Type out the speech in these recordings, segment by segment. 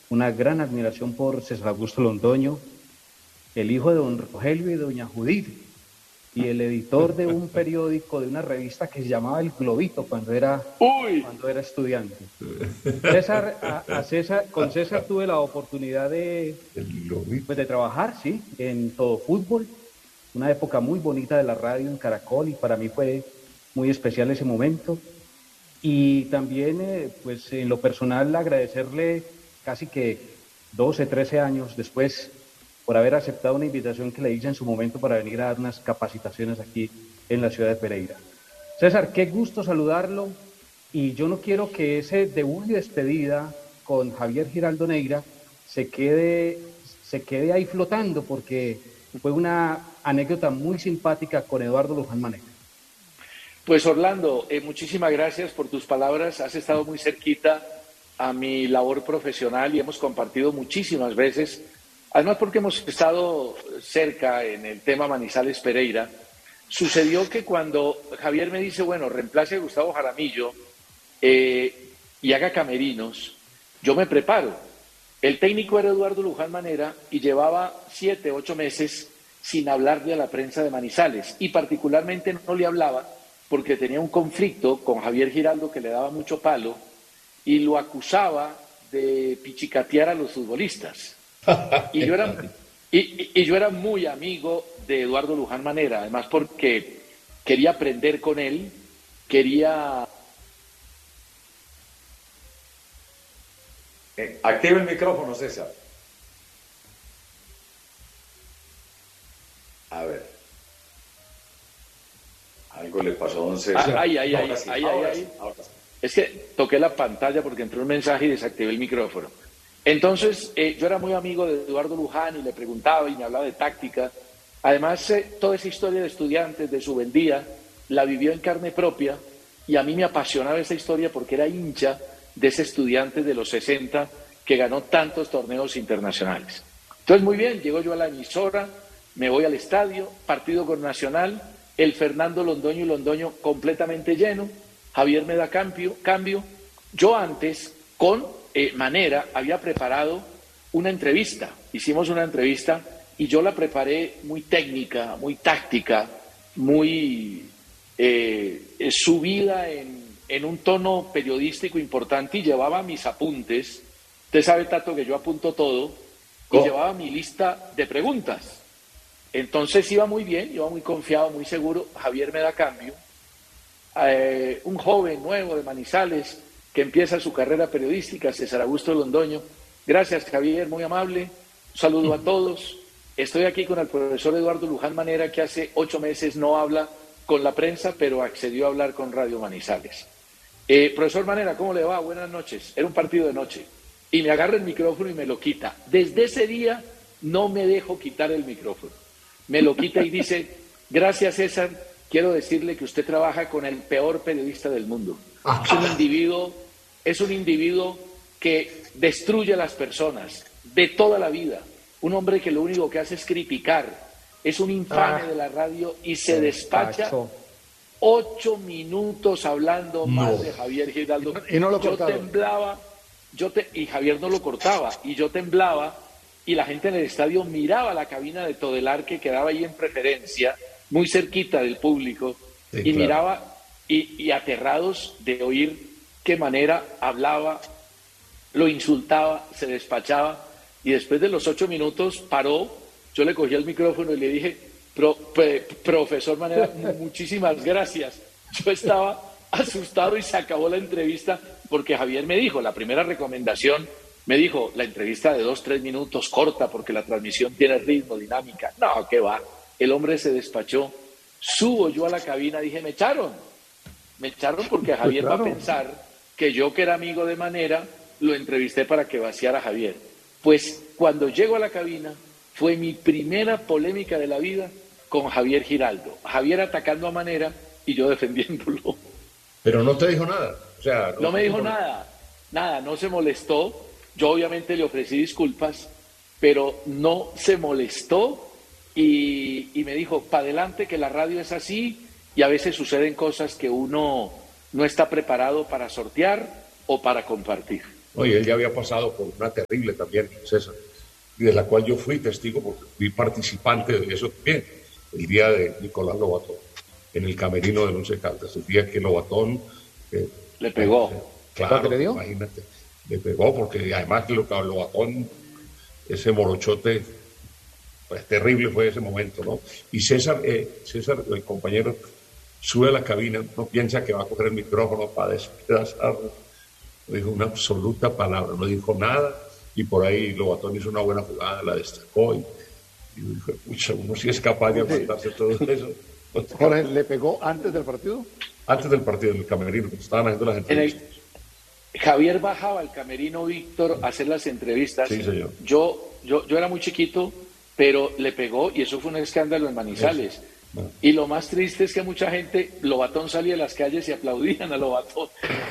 una gran admiración por César Augusto Londoño, el hijo de don Rogelio y doña Judith, y el editor de un periódico, de una revista que se llamaba El Globito Uy, cuando era estudiante. César, César, con César tuve la oportunidad El lobito. pues, de trabajar, sí, en Todo Fútbol, una época muy bonita de la radio en Caracol y para mí fue muy especial ese momento. Y también, pues en lo personal, agradecerle casi que 12, 13 años después por haber aceptado una invitación que le hice en su momento para venir a dar unas capacitaciones aquí en la ciudad de Pereira. César, qué gusto saludarlo y yo no quiero que ese debut y despedida con Javier Giraldo Neira se quede, se quede ahí flotando porque fue una anécdota muy simpática con Eduardo Luján Manera. pues Orlando, muchísimas gracias por tus palabras. Has estado muy cerquita a mi labor profesional y hemos compartido muchísimas veces. Además, porque hemos estado cerca en el tema Manizales Pereira, sucedió que cuando Javier me dice, bueno, reemplace a Gustavo Jaramillo y haga camerinos, yo me preparo. El técnico era Eduardo Luján Manera y llevaba 7, 8 meses sin hablarle a la prensa de Manizales y particularmente no le hablaba porque tenía un conflicto con Javier Giraldo que le daba mucho palo y lo acusaba de pichicatear a los futbolistas. Y yo era, y yo era muy amigo de Eduardo Luján Manera, además porque quería aprender con él, quería... Activa el micrófono, César. A ver. Algo le pasó a don César. Ay, ay, ay, Ahora sí, ay, ay, ahora sí, ay. ahora sí. Es que toqué la pantalla porque entró un mensaje y desactivé el micrófono. Entonces, yo era muy amigo de Eduardo Luján y le preguntaba y me hablaba de táctica. Además, toda esa historia de estudiantes, de su vendía, la vivió en carne propia y a mí me apasionaba esa historia porque era hincha de ese estudiante de los 60 que ganó tantos torneos internacionales. Entonces, muy bien, llego yo a la emisora, me voy al estadio, partido con Nacional, el Fernando Londoño y Londoño completamente lleno, Javier me da cambio. Yo antes, con Manera, había preparado una entrevista, hicimos una entrevista y yo la preparé muy técnica, muy táctica, muy subida en un tono periodístico importante y llevaba mis apuntes. Usted sabe, Tato, que yo apunto todo y llevaba mi lista de preguntas. Entonces iba muy bien, iba muy confiado, muy seguro. Javier me da cambio. Un joven nuevo de Manizales que empieza su carrera periodística, César Augusto Londoño. Gracias, Javier, muy amable. Un saludo a todos. Estoy aquí con el profesor Eduardo Luján Manera, que hace 8 meses no habla con la prensa, pero accedió a hablar con Radio Manizales. Profesor Manera, ¿cómo le va? Buenas noches. Era un partido de noche. Y me agarra el micrófono y me lo quita. Desde ese día no me dejo quitar el micrófono. Me lo quita y dice, gracias César, quiero decirle que usted trabaja con el peor periodista del mundo. Es un individuo que destruye a las personas de toda la vida. Un hombre que lo único que hace es criticar. Es un infame de la radio y se despacha 8 minutos hablando más de Javier Giraldo. Y no lo Yo cortaron. temblaba, y Javier no lo cortaba, y yo temblaba, y la gente en el estadio miraba la cabina de Todelar que quedaba ahí en preferencia, muy cerquita del público, Sí, y claro. miraba y aterrados de oír qué manera hablaba, lo insultaba, se despachaba, y después de los 8 minutos paró, yo le cogí el micrófono y le dije, profesor Manera, muchísimas gracias. Yo estaba asustado y se acabó la entrevista porque Javier me dijo, la primera recomendación, me dijo, la entrevista de 2, 3 minutos corta porque la transmisión tiene ritmo, dinámica. No, qué va. El hombre se despachó. Subo yo a la cabina, dije, me echaron. Me echaron porque Javier Claro. va a pensar que yo, que era amigo de Manera, lo entrevisté para que vaciara a Javier. Pues cuando llego a la cabina, fue mi primera polémica de la vida con Javier Giraldo. Javier atacando a Manera y yo defendiéndolo. Pero no te dijo nada. O sea, No me dijo nada, no se molestó. Yo obviamente le ofrecí disculpas, pero no se molestó y me dijo, para adelante que la radio es así y a veces suceden cosas que uno no está preparado para sortear o para compartir. Oye, él ya había pasado por una terrible también, César, y de la cual yo fui testigo porque fui participante de eso también, el día de Nicolás Lobatón, en el camerino del Once Caldas, el día que Lobatón... le pegó. Claro, le dio? Imagínate, le pegó porque además que Lobatón, ese morochote, pues terrible fue ese momento, ¿no? Y César, el compañero, sube a la cabina, no piensa que va a coger el micrófono para despedazarlo. No dijo una absoluta palabra, no dijo nada, y por ahí Lobatón hizo una buena jugada, la destacó, y dijo, pucha, uno sí es capaz de aguantarse todo eso. Jorge, ¿le pegó antes del partido? Antes del partido, en el camerino, que estaban haciendo las entrevistas. Javier bajaba al camerino Víctor a hacer las entrevistas. Sí, señor. Yo era muy chiquito, pero le pegó y eso fue un escándalo en Manizales. No. Y lo más triste es que mucha gente, Lobatón salía a las calles y aplaudían a Lobatón.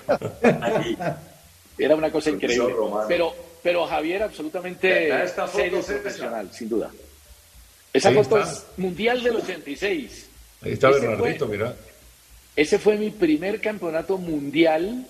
Era una cosa increíble. Pero Javier absolutamente serio y profesional, sin duda. Esa foto es mundial del 86. Ahí está Bernardito, mira. Ese fue mi primer campeonato mundial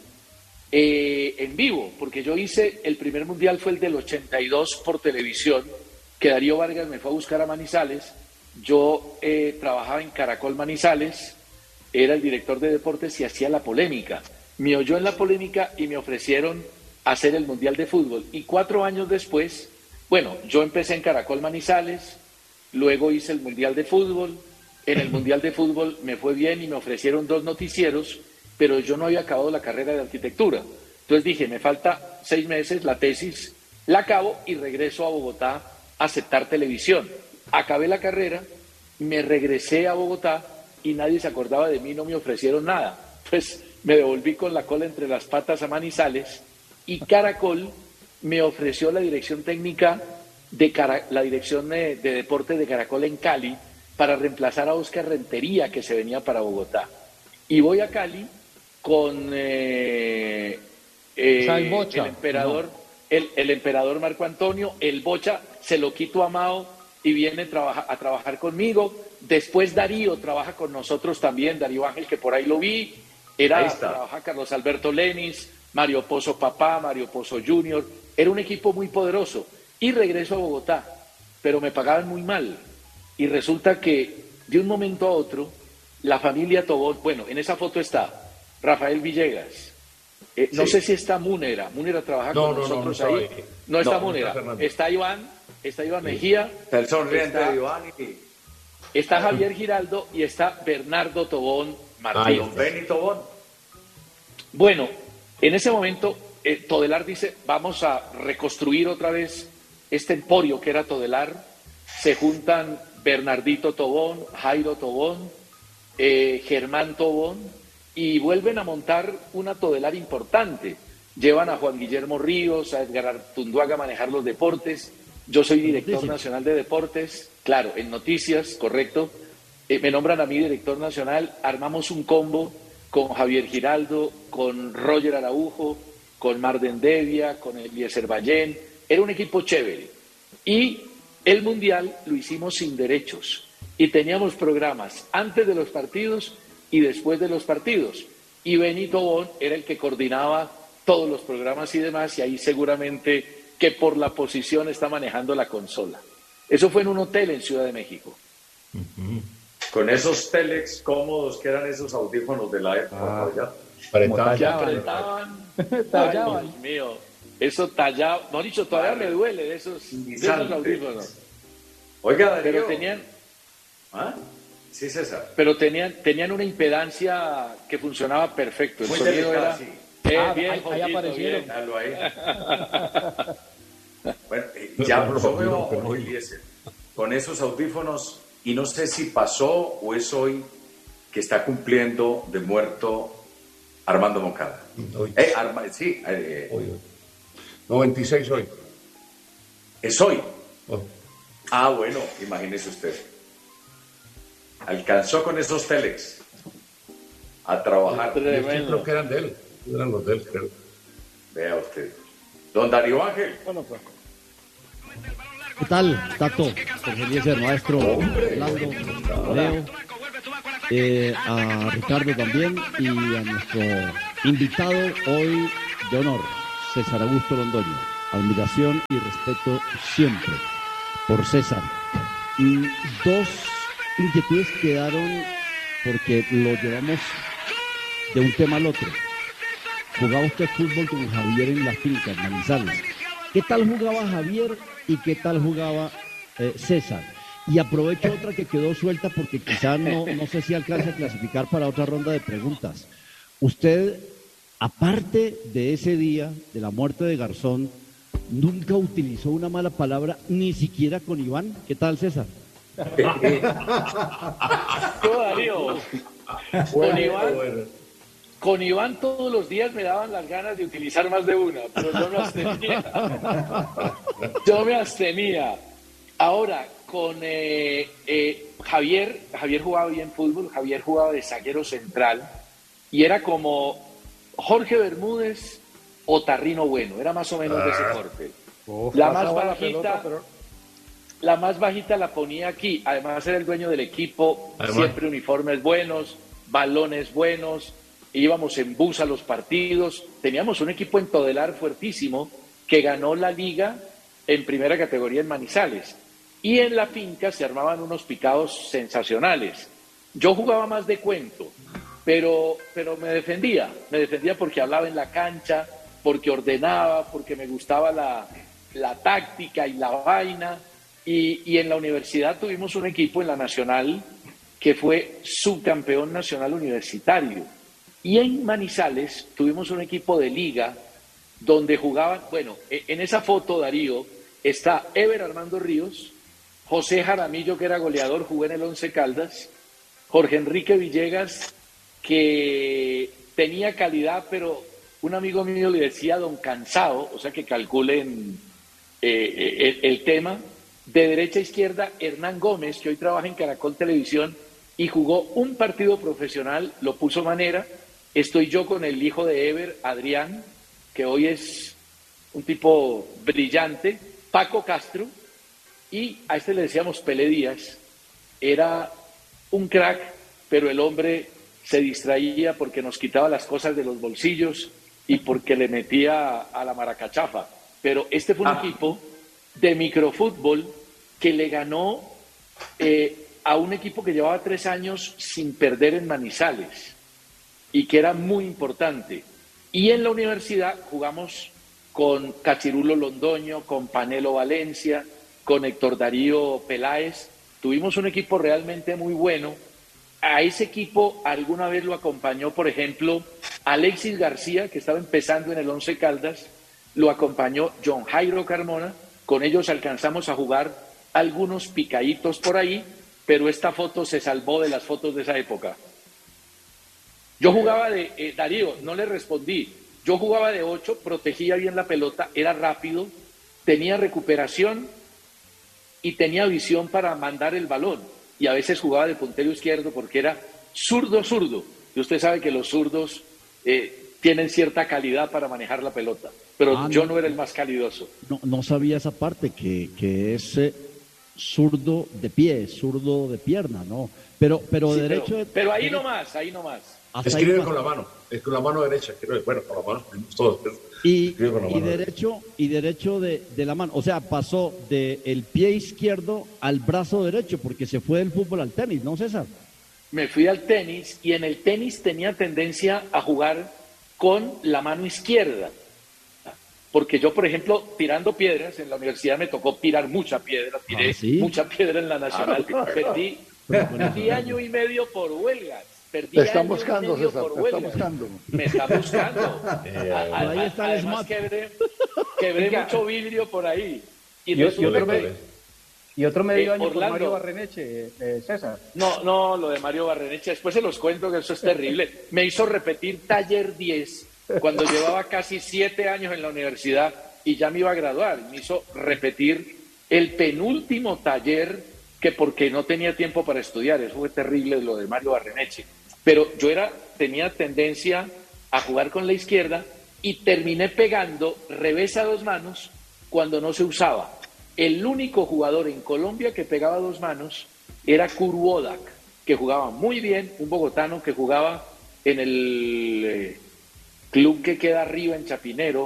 en vivo, porque yo hice, el primer mundial fue el del 82 por televisión, que Darío Vargas me fue a buscar a Manizales. Yo trabajaba en Caracol Manizales, era el director de deportes y hacía la polémica. Me oyó en la polémica y me ofrecieron hacer el mundial de fútbol. Y 4 años después, bueno, yo empecé en Caracol Manizales, luego hice el mundial de fútbol. En el mundial de fútbol me fue bien y me ofrecieron 2 noticieros, pero yo no había acabado la carrera de arquitectura. Entonces dije, me falta 6 meses, la tesis la acabo y regreso a Bogotá a aceptar televisión. Acabé la carrera, me regresé a Bogotá y nadie se acordaba de mí, no me ofrecieron nada. Pues me devolví con la cola entre las patas a Manizales y Caracol me ofreció la dirección técnica de la dirección de deporte de Caracol en Cali para reemplazar a Óscar Rentería, que se venía para Bogotá. Y voy a Cali con el emperador, no. el emperador Marco Antonio, el Bocha, se lo quito a Mao y viene a trabajar conmigo. Después Darío trabaja con nosotros también, Darío Ángel, que por ahí lo vi. Trabaja Carlos Alberto Lenis, Mario Pozo Papá, Mario Pozo Junior. Era un equipo muy poderoso. Y regreso a Bogotá, pero me pagaban muy mal. Y resulta que de un momento a otro, la familia Tobón, bueno, en esa foto está Rafael Villegas. No sé si está Múnera trabaja con nosotros ahí. No está Múnera. Está Iván Mejía. El sonriente de Iván. Está Javier Giraldo y está Bernardo Tobón Martínez. Don Benny Tobón. Bueno, en ese momento Todelar dice, vamos a reconstruir otra vez este emporio que era Todelar. Se juntan Bernardito Tobón, Jairo Tobón, Germán Tobón, y vuelven a montar una Todelar importante. Llevan a Juan Guillermo Ríos, a Edgar Artunduaga a manejar los deportes. Yo soy director nacional de deportes, claro, en noticias, correcto. Me nombran a mí director nacional, armamos un combo con Javier Giraldo, con Roger Araujo, con Marden Devia, con Eliezer Ballén. Era un equipo chévere. Y el mundial lo hicimos sin derechos y teníamos programas antes de los partidos y después de los partidos. Y Benito Bon era el que coordinaba todos los programas y demás, y ahí seguramente que por la posición está manejando la consola. Eso fue en un hotel en Ciudad de México. Con esos telex cómodos que eran esos audífonos de la época. Tallaban. Dios mío. Eso tallaba, no dicho, todavía me duele de esos audífonos. Oiga, Darío. Pero tenían. ¿Ah? Sí, César. Pero tenían una impedancia que funcionaba perfecto. El muy sonido delicada, era. Sí. Bien, ahí aparecieron. Bueno, ya yo veo a Eliezer con esos audífonos y no sé si pasó o es hoy que está cumpliendo de muerto Armando Moncada. Sí. Hoy. 96 hoy. ¿Es hoy? Oh. Ah, bueno, imagínese usted. Alcanzó con esos telex a trabajar. Creo que eran de él. Eran los de él, creo. Vea usted. Don Darío Ángel. Bueno, pues. ¿Qué tal, Tato? Jorge Eliezer, maestro, Orlando, Leo, a Ricardo también y a nuestro invitado hoy de honor, César Augusto Londoño. Admiración y respeto siempre por César. Y dos inquietudes quedaron porque lo llevamos de un tema al otro. Jugaba usted fútbol con Javier en la finca, en Manizales. ¿Qué tal jugaba Javier y qué tal jugaba César? Y aprovecho otra que quedó suelta porque quizás no sé si alcance a clasificar para otra ronda de preguntas. Usted, aparte de ese día, de la muerte de Garzón, nunca utilizó una mala palabra, ni siquiera con Iván. ¿Qué tal, César? Yo, Darío, con Iván todos los días me daban las ganas de utilizar más de una, pero yo me abstenía. Ahora, con Javier jugaba bien fútbol, Javier jugaba de zaguero central y era como Jorge Bermúdez o Tarrino Bueno, era más o menos de ese corte. La más bajita la ponía aquí, además era el dueño del equipo, siempre uniformes buenos, balones buenos, íbamos en bus a los partidos, teníamos un equipo en Todelar fuertísimo que ganó la liga en primera categoría en Manizales. Y en la finca se armaban unos picados sensacionales. Yo jugaba más de cuento, pero me defendía porque hablaba en la cancha, porque ordenaba, porque me gustaba la táctica y la vaina. Y en la universidad tuvimos un equipo en la Nacional que fue subcampeón nacional universitario. Y en Manizales tuvimos un equipo de liga donde jugaban, bueno, en esa foto, Darío, está Ever Armando Ríos, José Jaramillo, que era goleador, jugó en el Once Caldas, Jorge Enrique Villegas, que tenía calidad, pero un amigo mío le decía don cansado, o sea que calculen el tema. De derecha a izquierda, Hernán Gómez, que hoy trabaja en Caracol Televisión y jugó un partido profesional, lo puso Manera. Estoy yo con el hijo de Ever, Adrián, que hoy es un tipo brillante, Paco Castro, y a este le decíamos Pelé Díaz. Era un crack, pero el hombre se distraía porque nos quitaba las cosas de los bolsillos y porque le metía a la maracachafa. Pero este fue un equipo de microfútbol que le ganó a un equipo que llevaba 3 años sin perder en Manizales y que era muy importante. Y en la universidad jugamos con Cachirulo Londoño, con Panelo Valencia, con Héctor Darío Peláez. Tuvimos un equipo realmente muy bueno. A ese equipo alguna vez lo acompañó, por ejemplo, Alexis García, que estaba empezando en el Once Caldas, lo acompañó John Jairo Carmona. Con ellos alcanzamos a jugar algunos picaditos por ahí, pero esta foto se salvó de las fotos de esa época. Yo jugaba de, Darío, no le respondí, yo jugaba de 8, protegía bien la pelota, era rápido, tenía recuperación y tenía visión para mandar el balón. Y a veces jugaba de puntero izquierdo porque era zurdo. Y usted sabe que los zurdos tienen cierta calidad para manejar la pelota, pero yo no era el más calidoso. No sabía esa parte, que es zurdo de pie, zurdo de pierna, ¿no? Pero sí, derecho... Pero ahí nomás. Escribe con la mano, es con la mano derecha, bueno, con la mano, todos. Y derecho de la mano, o sea, pasó del pie izquierdo al brazo derecho, porque se fue del fútbol al tenis, ¿no, César? Me fui al tenis, y en el tenis tenía tendencia a jugar con la mano izquierda, porque yo, por ejemplo, tirando piedras, en la universidad me tocó tirar mucha piedra, mucha piedra en la Nacional, perdí año y medio por huelgas. Te están buscando, César, Me está buscando. Ahí está el además quebré mucho vidrio por ahí. Y otro medio año por Mario Barreneche, César. No, lo de Mario Barreneche, después se los cuento, que eso es terrible. Me hizo repetir taller 10 cuando llevaba casi 7 años en la universidad y ya me iba a graduar. Me hizo repetir el penúltimo taller, que porque no tenía tiempo para estudiar. Eso fue terrible, lo de Mario Barreneche. Pero yo tenía tendencia a jugar con la izquierda y terminé pegando revés a 2 manos cuando no se usaba. El único jugador en Colombia que pegaba 2 manos era Kuruodak, que jugaba muy bien, un bogotano que jugaba en el club que queda arriba en Chapinero,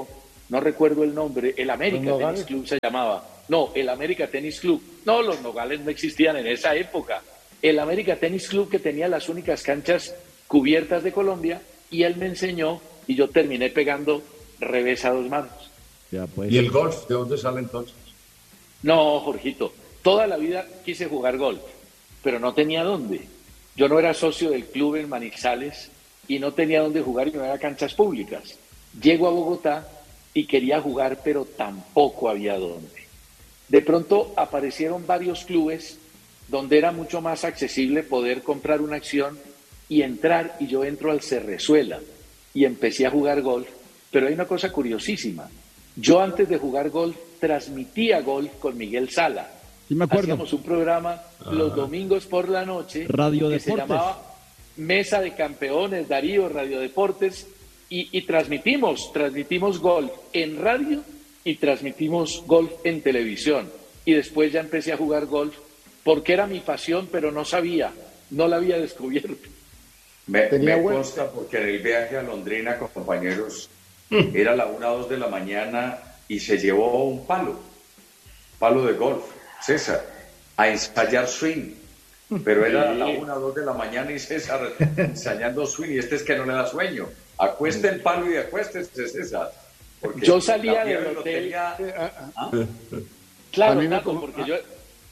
no recuerdo el nombre, el América Tennis Club se llamaba. No, el América Tennis Club. No, los Nogales no existían en esa época. El América Tennis Club, que tenía las únicas canchas cubiertas de Colombia, y él me enseñó y yo terminé pegando revés a 2 manos. Ya, pues. ¿Y el golf de dónde sale entonces? No, Jorgito, toda la vida quise jugar golf, pero no tenía dónde. Yo no era socio del club en Manizales y no tenía dónde jugar y no era canchas públicas. Llego a Bogotá y quería jugar, pero tampoco había dónde. De pronto aparecieron varios clubes donde era mucho más accesible poder comprar una acción y entrar, y yo entro al Cerrezuela y empecé a jugar golf, pero hay una cosa curiosísima. Yo antes de jugar golf transmitía golf con Miguel Sala. Sí, me acuerdo. Hacíamos un programa los domingos por la noche Radio que Deportes. se llamaba Mesa de Campeones, Darío, Radio Deportes, y transmitimos golf en radio y transmitimos golf en televisión. Y después ya empecé a jugar golf porque era mi pasión, pero no sabía, no la había descubierto. Me consta porque en el viaje a Londrina, compañeros, era la 1 o 2 de la mañana y se llevó un palo de golf, César, a ensayar swing. Pero era la 1 o 2 de la mañana y César ensayando swing, y es que no le da sueño. Acueste el palo y acuéstese, César. Yo salía del hotel. Claro, Nato, porque yo...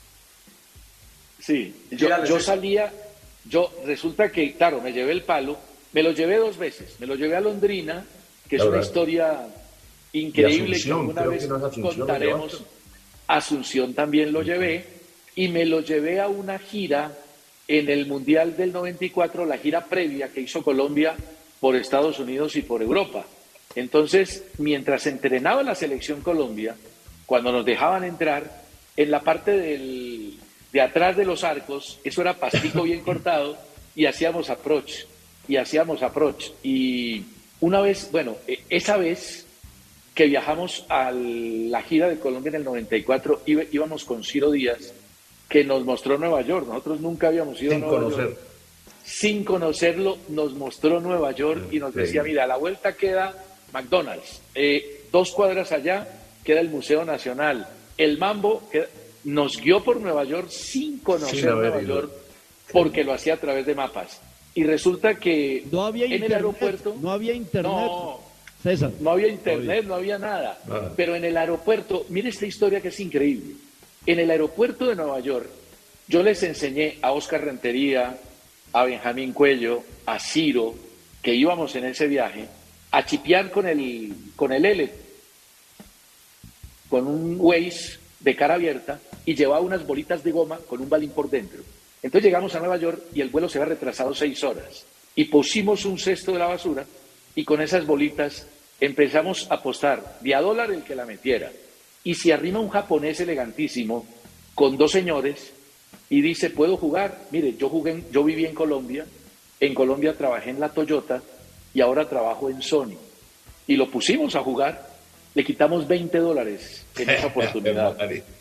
Sí, yo salía... resulta que, claro, me llevé el palo, me lo llevé 2 veces. Me lo llevé a Londrina, que es una historia increíble que alguna vez contaremos. Asunción también lo llevé, y me lo llevé a una gira en el Mundial del 94, la gira previa que hizo Colombia por Estados Unidos y por Europa. Entonces, mientras entrenaba la selección Colombia, cuando nos dejaban entrar, en la parte de atrás de los arcos, eso era pastico bien cortado, y hacíamos approach. Y una vez, esa vez que viajamos a la gira de Colombia en el 94, íbamos con Ciro Díaz, que nos mostró Nueva York. Nosotros nunca habíamos ido a Nueva York. Sin conocerlo, nos mostró Nueva York y nos decía, mira, a la vuelta queda McDonald's, 2 cuadras allá queda el Museo Nacional, el Mambo, nos guió por Nueva York sin conocer Nueva York, porque lo hacía a través de mapas. Y resulta que no había en el aeropuerto... No había internet. No, César. No había internet, no había nada. Pero en el aeropuerto, mire esta historia que es increíble. En el aeropuerto de Nueva York, yo les enseñé a Oscar Rentería, a Benjamín Cuello, a Ciro, que íbamos en ese viaje, a chipear con el L, con un Waze de cara abierta, y llevaba unas bolitas de goma con un balín por dentro. Entonces llegamos a Nueva York y el vuelo se había retrasado 6 horas. Y pusimos un cesto de la basura y con esas bolitas empezamos a apostar de $1 el que la metiera. Y se arrima un japonés elegantísimo con 2 señores y dice, ¿puedo jugar? Mire, yo viví en Colombia trabajé en la Toyota y ahora trabajo en Sony. Y lo pusimos a jugar, le quitamos $20 en esa oportunidad.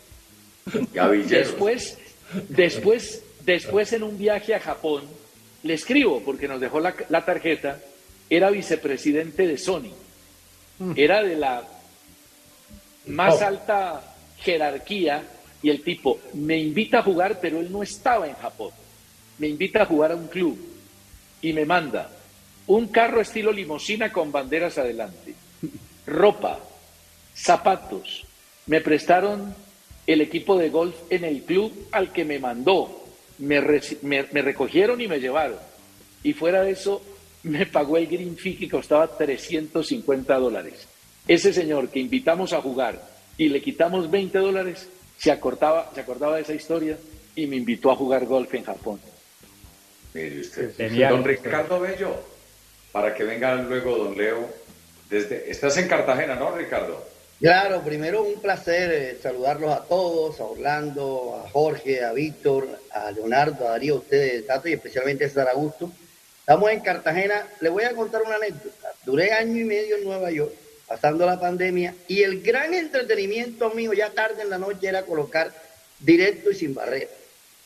Después en un viaje a Japón, le escribo porque nos dejó la tarjeta, era vicepresidente de Sony, era de la más alta jerarquía, y el tipo me invita a jugar, pero él no estaba en Japón, me invita a jugar a un club y me manda un carro estilo limusina con banderas adelante, ropa, zapatos, me prestaron el equipo de golf en el club al que me mandó, me recogieron y me llevaron, y fuera de eso me pagó el green fee que costaba $350. Ese señor que invitamos a jugar y le quitamos $20 se acordaba de esa historia y me invitó a jugar golf en Japón. Mire usted. Don Ricardo Bello, para que venga luego don Leo. Estás en Cartagena, ¿no, Ricardo? Claro, primero un placer saludarlos a todos, a Orlando, a Jorge, a Víctor, a Leonardo, a Darío, a ustedes, Tato, y especialmente a César Augusto. Estamos en Cartagena. Les voy a contar una anécdota. Duré 1 año y medio en Nueva York, pasando la pandemia, y el gran entretenimiento mío ya tarde en la noche era colocar directo y sin barrera.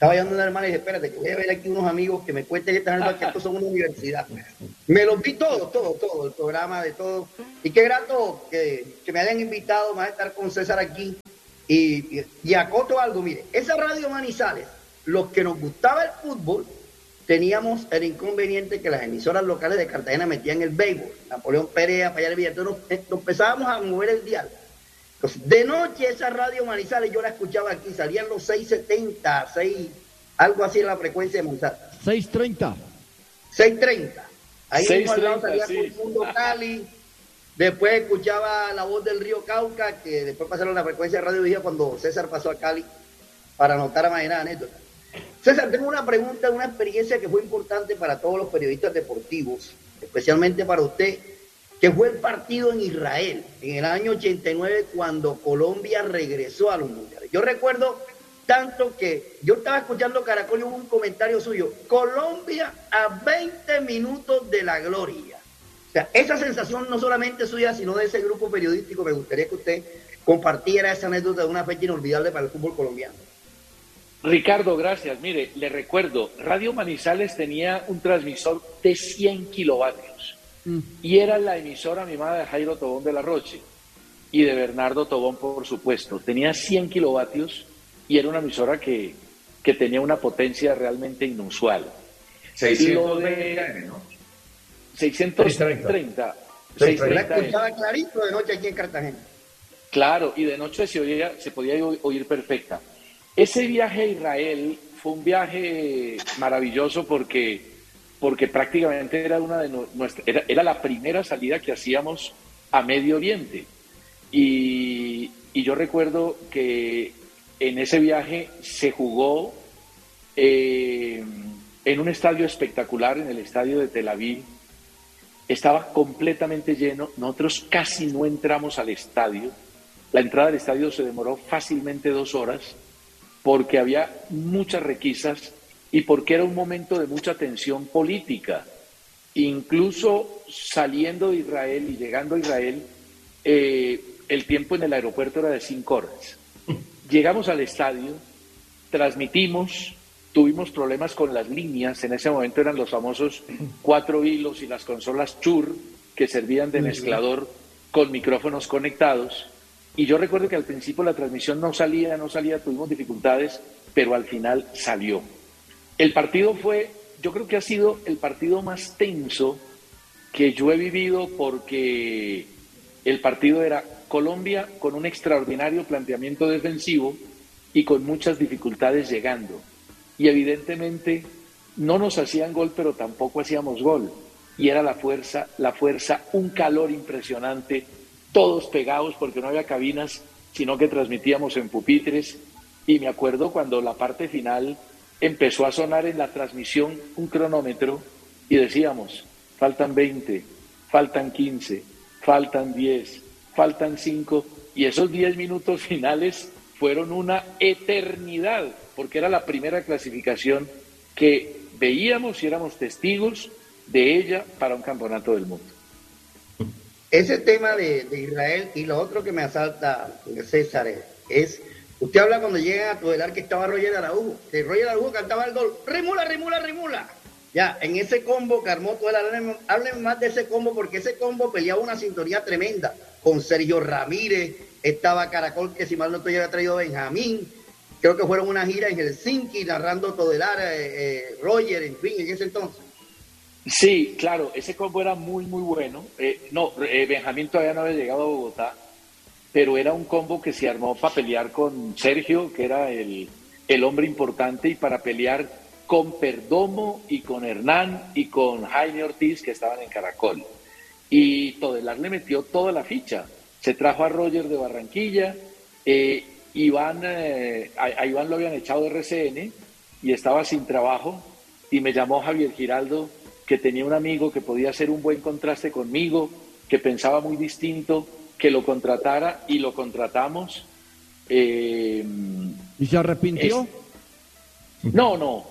Estaba llamando a una hermana y dije, espérate, que voy a ver aquí unos amigos que me cuenten esta anécdota, que estos son una universidad. Me los vi todo, el programa de todo. Y qué grato que me hayan invitado, más a estar con César aquí. Y acoto algo, mire, esa Radio Manizales, los que nos gustaba el fútbol, teníamos el inconveniente que las emisoras locales de Cartagena metían el béisbol, Napoleón Perea, para allá el Villa, entonces nos empezábamos a mover el dial. Entonces, de noche esa Radio Manizales yo la escuchaba aquí, salían los 670, algo así en la frecuencia de Manizales. 630. 630. Ahí 630, mismo al lado salía sí. con el Mundo Cali. Después escuchaba La Voz del Río Cauca, que después pasaron la frecuencia de Radio Vigía cuando César pasó a Cali para anotar a manera de anécdota. César, tengo una pregunta, una experiencia que fue importante para todos los periodistas deportivos, especialmente para usted, que fue el partido en Israel, en el año 89, cuando Colombia regresó a los mundiales. Yo recuerdo tanto que yo estaba escuchando Caracol y hubo un comentario suyo, Colombia a 20 minutos de la gloria. O sea, esa sensación no solamente suya, sino de ese grupo periodístico, me gustaría que usted compartiera esa anécdota de una fecha inolvidable para el fútbol colombiano. Ricardo, gracias. Mire, le recuerdo, Radio Manizales tenía un transmisor de 100 kilovatios y era la emisora mimada de Jairo Tobón de la Roche y de Bernardo Tobón, por supuesto. Tenía 100 kilovatios y era una emisora que tenía una potencia realmente inusual. 630, ¿no? 630. La escuchaba clarito de noche aquí en Cartagena. Claro, y de noche se podía oír perfecta. Ese viaje a Israel fue un viaje maravilloso porque prácticamente era era la primera salida que hacíamos a Medio Oriente. Y yo recuerdo que en ese viaje se jugó en un estadio espectacular, en el estadio de Tel Aviv. Estaba completamente lleno. Nosotros casi no entramos al estadio. La entrada al estadio se demoró fácilmente 2 horas porque había muchas requisas y porque era un momento de mucha tensión política. Incluso saliendo de Israel y llegando a Israel, el tiempo en el aeropuerto era de 5 horas. Llegamos al estadio, transmitimos, tuvimos problemas con las líneas, en ese momento eran los famosos 4 hilos y las consolas Shure que servían de mezclador con micrófonos conectados. Y yo recuerdo que al principio la transmisión no salía, tuvimos dificultades, pero al final salió. El partido yo creo que ha sido el partido más tenso que yo he vivido porque el partido era Colombia con un extraordinario planteamiento defensivo y con muchas dificultades llegando. Y evidentemente no nos hacían gol, pero tampoco hacíamos gol. Y era la fuerza, un calor impresionante, todos pegados porque no había cabinas, sino que transmitíamos en pupitres. Y me acuerdo cuando la parte final empezó a sonar en la transmisión un cronómetro y decíamos, faltan 20, faltan 15, faltan 10, faltan 5, y esos 10 minutos finales fueron una eternidad, porque era la primera clasificación que veíamos y éramos testigos de ella para un campeonato del mundo. Ese tema de Israel y lo otro que me asalta, César, es, usted habla cuando llegan a Todelar que estaba Roger Araujo, que Roger Araujo cantaba el gol, rimula, rimula, rimula. Ya, en ese combo que armó Todelar, hablen más de ese combo, porque ese combo peleaba una sintonía tremenda, con Sergio Ramírez, estaba Caracol, que si mal no estoy, había traído Benjamín, creo que fueron una gira en Helsinki, narrando Todelar, Roger, en fin, en ese entonces. Sí, claro, ese combo era muy, muy bueno. Benjamín todavía no había llegado a Bogotá, pero era un combo que se armó para pelear con Sergio, que era el hombre importante, y para pelear con Perdomo y con Hernán y con Jaime Ortiz, que estaban en Caracol. Y Todelar le metió toda la ficha. Se trajo a Roger de Barranquilla, a Iván lo habían echado de RCN y estaba sin trabajo, y me llamó Javier Giraldo, que tenía un amigo que podía hacer un buen contraste conmigo, que pensaba muy distinto, que lo contratara, y lo contratamos. ¿Y se arrepintió? No,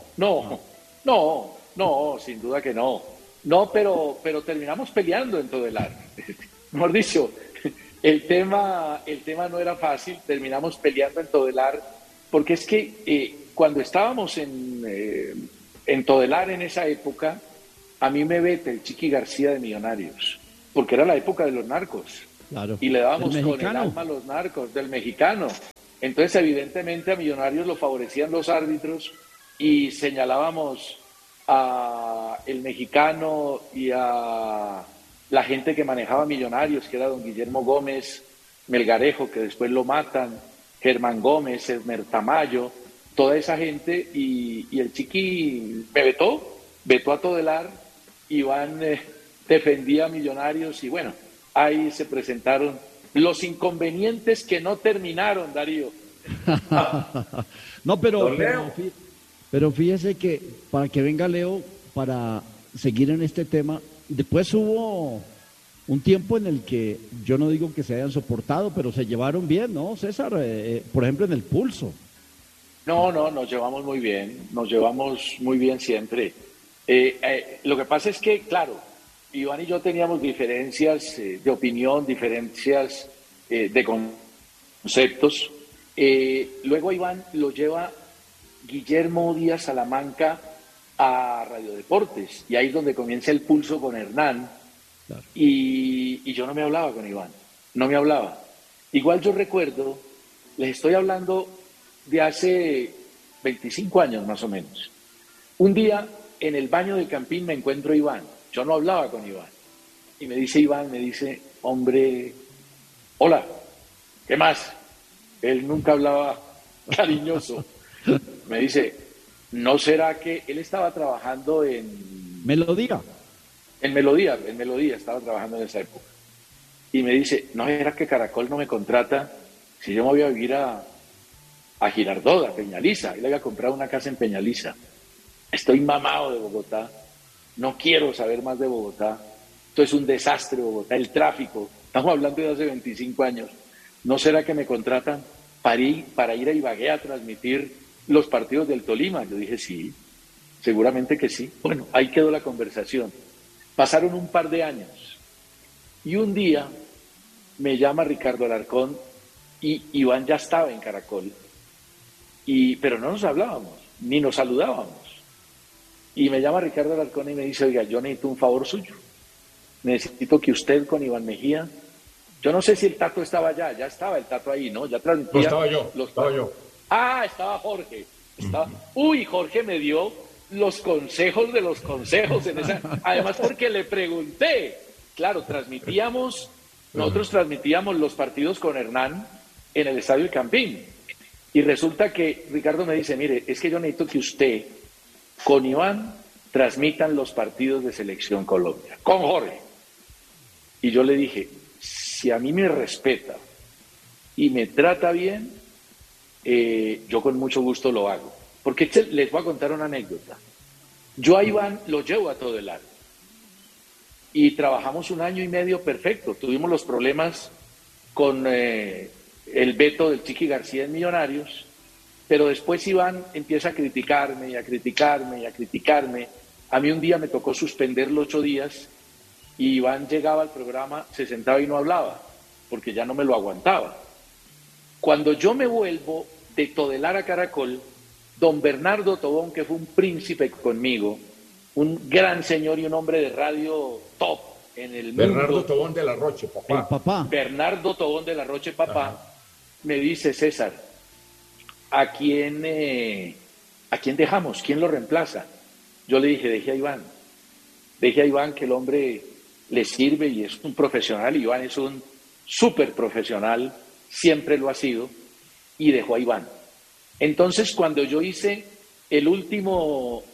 sin duda que no. No, pero terminamos peleando en Todelar. Mejor dicho, el tema no era fácil, terminamos peleando en Todelar, porque es que cuando estábamos en Todelar en esa época, a mí me vete el Chiqui García de Millonarios, porque era la época de los narcos. Claro. Y le dábamos con el alma a los narcos, del mexicano. Entonces, evidentemente, a Millonarios lo favorecían los árbitros y señalábamos a el mexicano y a la gente que manejaba Millonarios, que era don Guillermo Gómez Melgarejo, que después lo matan, Germán Gómez, Esmer Tamayo, toda esa gente, y el Chiqui me vetó a Todelar. Iván defendía a Millonarios y bueno, ahí se presentaron los inconvenientes que no terminaron, Darío. No, pero fíjese que para que venga Leo, para seguir en este tema, después hubo un tiempo en el que yo no digo que se hayan soportado, pero se llevaron bien, ¿no, César? Por ejemplo, en el Pulso. No, nos llevamos muy bien siempre. Lo que pasa es que, claro, Iván y yo teníamos diferencias de opinión, diferencias de conceptos. Luego a Iván lo lleva Guillermo Díaz Salamanca a Radio Deportes, y ahí es donde comienza el Pulso con Hernán. Claro. Y yo no me hablaba con Iván, no me hablaba. Igual yo recuerdo, les estoy hablando de hace 25 años más o menos. Un día en el baño del Campín me encuentro a Iván, yo no hablaba con Iván, y me dice Iván, hombre, hola, ¿qué más? Él nunca hablaba cariñoso. Me dice, ¿no será que él estaba trabajando en Melodía? En Melodía estaba trabajando en esa época. Y me dice, ¿no será que Caracol no me contrata si yo me voy a vivir a Girardot, a Peñaliza? Él había comprado una casa en Peñaliza. Estoy mamado de Bogotá, no quiero saber más de Bogotá. Esto es un desastre, Bogotá, el tráfico. Estamos hablando de hace 25 años. ¿No será que me contratan para ir a Ibagué a transmitir los partidos del Tolima? Yo dije, sí, seguramente que sí. Bueno, ahí quedó la conversación. Pasaron un par de años y un día me llama Ricardo Alarcón y Iván ya estaba en Caracol, pero no nos hablábamos, ni nos saludábamos. Y me llama Ricardo Alarcón y me dice, oiga, yo necesito un favor suyo. Necesito que usted con Iván Mejía, yo no sé si el Tato estaba allá, ya estaba el Tato ahí, ¿no? Ya transmitía. No, estaba yo. Ah, estaba Jorge. Jorge me dio los consejos de los consejos además porque le pregunté. Claro, nosotros transmitíamos los partidos con Hernán en el Estadio El Campín, y resulta que Ricardo me dice, mire, es que yo necesito que usted con Iván transmitan los partidos de Selección Colombia con Jorge. Y yo le dije, si a mí me respeta y me trata bien, yo con mucho gusto lo hago. Porque les voy a contar una anécdota. Yo a Iván lo llevo a Todelar y trabajamos 1 año y medio perfecto. Tuvimos los problemas con el veto del Chiqui García en Millonarios, pero después Iván empieza a criticarme y a criticarme y a criticarme. A mí un día me tocó suspenderlo 8 días y Iván llegaba al programa, se sentaba y no hablaba porque ya no me lo aguantaba. Cuando yo me vuelvo de Todelar a Caracol, don Bernardo Tobón, que fue un príncipe conmigo, un gran señor y un hombre de radio top en el mundo. Bernardo Tobón de la Roche, papá. Bernardo Tobón de la Roche, papá. Ajá. Me dice, César, ¿a quién dejamos? ¿Quién lo reemplaza? Yo le dije, deje a Iván, que el hombre le sirve y es un profesional. Iván es un súper profesional, siempre lo ha sido, y dejó a Iván. Entonces, cuando yo hice el último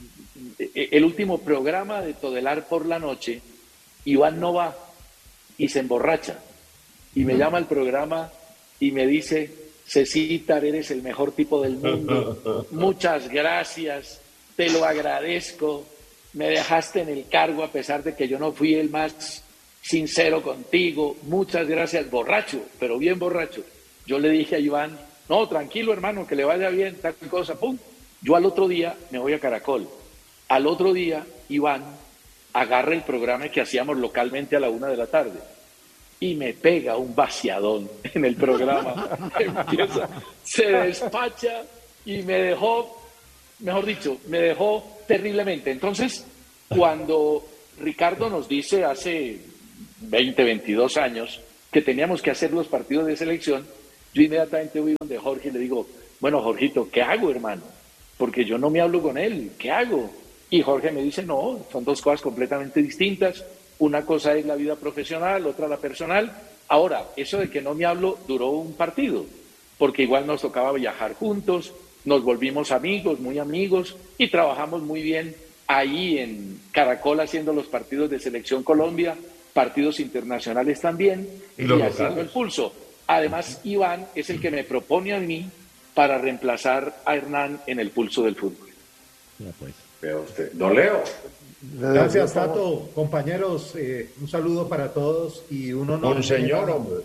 programa de Todelar por la noche, Iván no va y se emborracha. Y me llama al programa y me dice, Cecitar, eres el mejor tipo del mundo. Muchas gracias, te lo agradezco. Me dejaste en el cargo a pesar de que yo no fui el más sincero contigo. Muchas gracias, borracho, pero bien borracho. Yo le dije a Iván, no, tranquilo hermano, que le vaya bien, tal cosa, pum. Yo al otro día me voy a Caracol. Al otro día, Iván agarra el programa que hacíamos localmente a la 1 de la tarde y me pega un vaciadón en el programa. Se despacha y me dejó, mejor dicho, me dejó terriblemente. Entonces, cuando Ricardo nos dice hace 20, 22 años que teníamos que hacer los partidos de selección, yo inmediatamente voy donde Jorge y le digo, bueno, Jorgito, ¿qué hago, hermano? Porque yo no me hablo con él, ¿qué hago? Y Jorge me dice, no, son dos cosas completamente distintas. Una cosa es la vida profesional, otra la personal. Ahora, eso de que no me hablo duró un partido, porque igual nos tocaba viajar juntos, nos volvimos amigos, muy amigos, y trabajamos muy bien ahí en Caracol haciendo los partidos de Selección Colombia, partidos internacionales también, y haciendo el pulso. Además, Iván es el que me propone a mí para reemplazar a Hernán en el pulso del fútbol. Ya pues. Vea usted. Don Leo. Gracias, Tato. Compañeros, un saludo para todos y un honor. Monseñor, hombre.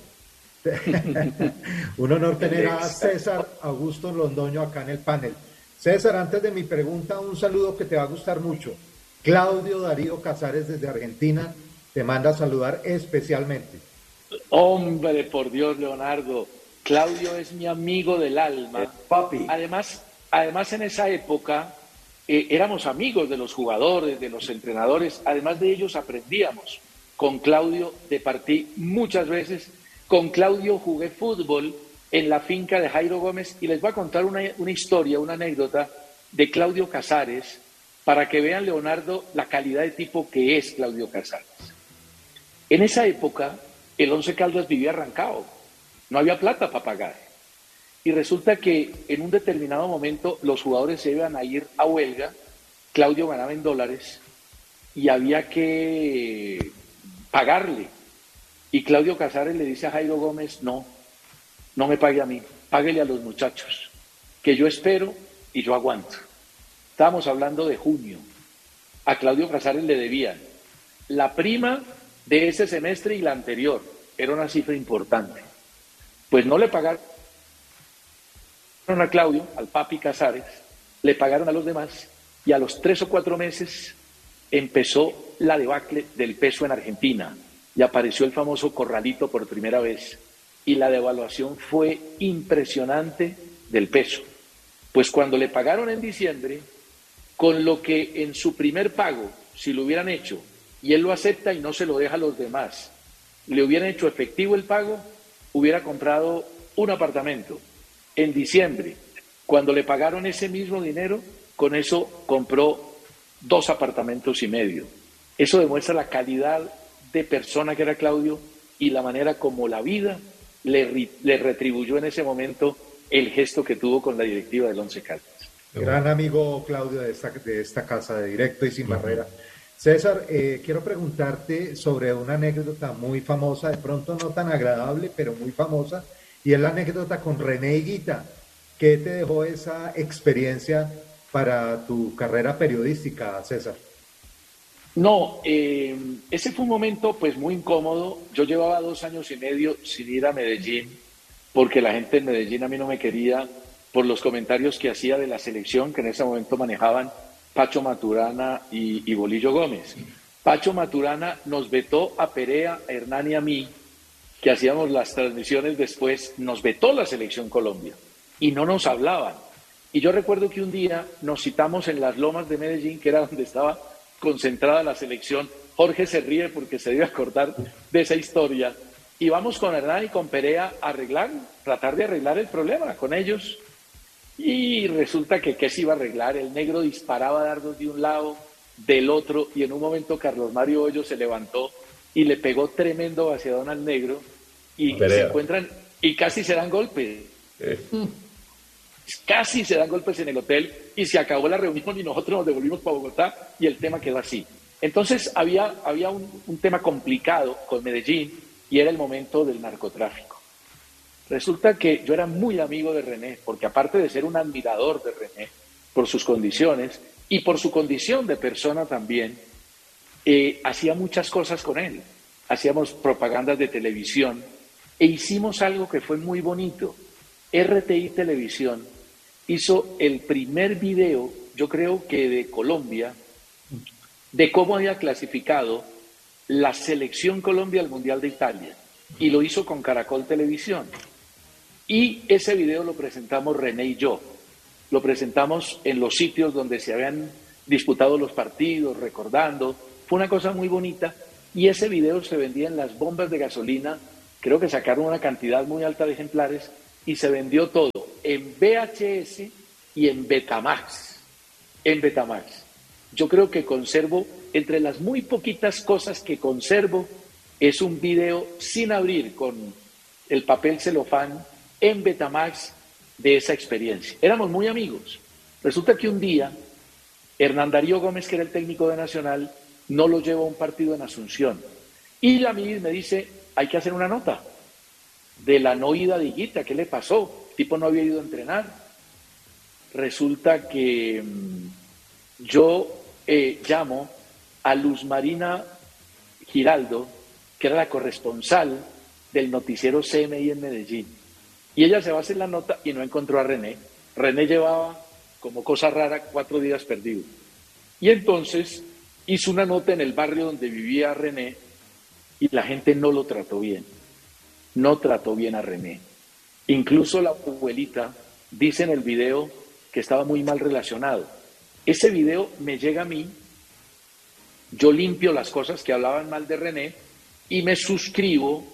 Un honor tener a César Augusto Londoño acá en el panel. César, antes de mi pregunta, un saludo que te va a gustar mucho. Claudio Darío Casares desde Argentina te manda a saludar especialmente. Hombre, por Dios, Leonardo. Claudio es mi amigo del alma. Papi. Además en esa época éramos amigos de los jugadores, de los entrenadores. Además de ellos aprendíamos. Con Claudio departí muchas veces. Con Claudio jugué fútbol en la finca de Jairo Gómez y les voy a contar una historia, una anécdota de Claudio Casares para que vean, Leonardo, la calidad de tipo que es Claudio Casares. En esa época, el Once Caldas vivía arrancado. No había plata para pagar. Y resulta que en un determinado momento los jugadores se iban a ir a huelga, Claudio ganaba en dólares y había que pagarle. Y Claudio Casares le dice a Jairo Gómez, no me pague a mí, páguele a los muchachos, que yo espero y yo aguanto. Estábamos hablando de junio. A Claudio Casares le debían la prima de ese semestre y la anterior. Era una cifra importante. Pues no le pagaron a Claudio, al papi Casares, le pagaron a los demás y a los 3 o 4 meses empezó la debacle del peso en Argentina y apareció el famoso corralito por primera vez y la devaluación fue impresionante del peso. Pues cuando le pagaron en diciembre, con lo que en su primer pago, si lo hubieran hecho, y él lo acepta y no se lo deja a los demás, le hubieran hecho efectivo el pago, hubiera comprado un apartamento. En diciembre, cuando le pagaron ese mismo dinero, con eso compró 2 apartamentos y medio. Eso demuestra la calidad de persona que era Claudio y la manera como la vida le retribuyó en ese momento el gesto que tuvo con la directiva del Once Caldas. Gran amigo Claudio de esta casa de Directo y Sin Barrera. César, quiero preguntarte sobre una anécdota muy famosa, de pronto no tan agradable, pero muy famosa, y es la anécdota con René Higuita. ¿Qué te dejó esa experiencia para tu carrera periodística, César? No, ese fue un momento pues muy incómodo. Yo llevaba 2 años y medio sin ir a Medellín, porque la gente en Medellín a mí no me quería por los comentarios que hacía de la selección, que en ese momento manejaban Pacho Maturana y Bolillo Gómez. Pacho Maturana nos vetó a Perea, a Hernán y a mí, que hacíamos las transmisiones después, nos vetó la Selección Colombia y no nos hablaban. Y yo recuerdo que un día nos citamos en las Lomas de Medellín, que era donde estaba concentrada la selección. Jorge se ríe porque se debe acordar de esa historia. Y vamos con Hernán y con Perea a tratar de arreglar el problema con ellos. Y resulta que ¿qué se iba a arreglar? El negro disparaba dardos de un lado, del otro, y en un momento Carlos Mario Hoyos se levantó y le pegó tremendo vaciadón al negro y se encuentran y casi se dan golpes. Casi se dan golpes en el hotel y se acabó la reunión y nosotros nos devolvimos para Bogotá y el tema quedó así. Entonces había un tema complicado con Medellín y era el momento del narcotráfico. Resulta que yo era muy amigo de René, porque aparte de ser un admirador de René por sus condiciones y por su condición de persona también, hacía muchas cosas con él. Hacíamos propagandas de televisión e hicimos algo que fue muy bonito. RTI Televisión hizo el primer video, yo creo que de Colombia, de cómo había clasificado la selección Colombia al Mundial de Italia, y lo hizo con Caracol Televisión. Y ese video lo presentamos René y yo. lo presentamos en los sitios donde se habían disputado los partidos, recordando. Fue una cosa muy bonita y ese video se vendía en las bombas de gasolina. Creo que sacaron una cantidad muy alta de ejemplares y se vendió todo en VHS y en Betamax. En Betamax. Yo creo que conservo, entre las muy poquitas cosas que conservo, es un video sin abrir con el papel celofán en Betamax de esa experiencia. Éramos muy amigos. Resulta que un día Hernán Darío Gómez, que era el técnico de Nacional, no lo llevó a un partido en Asunción. Y la MID me dice, hay que hacer una nota de la no ida de Higuita, ¿qué le pasó? El tipo no había ido a entrenar. Resulta que yo llamo a Luz Marina Giraldo, que era la corresponsal del noticiero CMI en Medellín. Y ella se va a hacer la nota y no encontró a René. René llevaba, como cosa rara, 4 días perdido. Y entonces hizo una nota en el barrio donde vivía René y la gente no lo trató bien. No trató bien a René. Incluso la abuelita dice en el video que estaba muy mal relacionado. Ese video me llega a mí, yo limpio las cosas que hablaban mal de René y me suscribo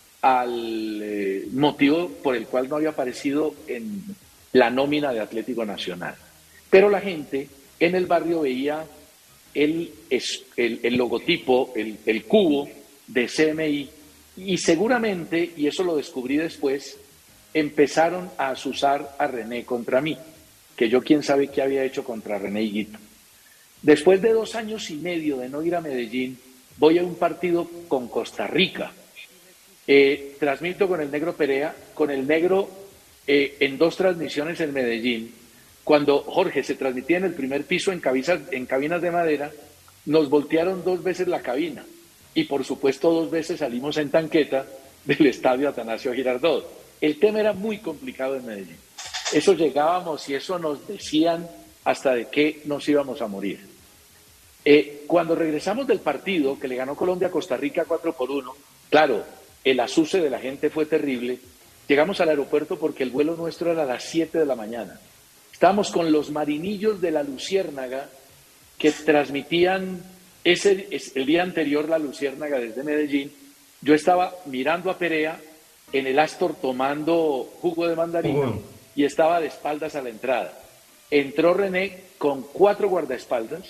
al motivo por el cual no había aparecido en la nómina de Atlético Nacional. Pero la gente en el barrio veía el logotipo, el cubo de CMI y seguramente, y eso lo descubrí después, empezaron a azuzar a René contra mí, que yo quién sabe qué había hecho contra René Higuita. Después de 2 años y medio de no ir a Medellín, voy a un partido con Costa Rica. Transmito con el Negro Perea, con el Negro en 2 transmisiones en Medellín. Cuando Jorge se transmitía en el primer piso en cabinas de madera, nos voltearon 2 veces la cabina y por supuesto 2 veces salimos en tanqueta del estadio Atanasio Girardot. El tema era muy complicado en Medellín. Eso llegábamos y eso nos decían hasta de qué nos íbamos a morir. Cuando regresamos del partido que le ganó Colombia a Costa Rica 4-1, claro, el azuse de la gente fue terrible. Llegamos al aeropuerto porque el vuelo nuestro era a las 7 de la mañana. Estábamos con los marinillos de la Luciérnaga que transmitían el día anterior la Luciérnaga desde Medellín. Yo estaba mirando a Perea en el Astor tomando jugo de mandarina y estaba de espaldas a la entrada. Entró René con 4 guardaespaldas,